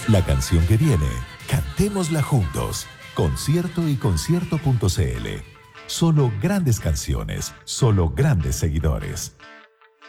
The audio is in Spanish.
La canción que viene, cantémosla juntos. Concierto y concierto.cl. Solo grandes canciones, solo grandes seguidores.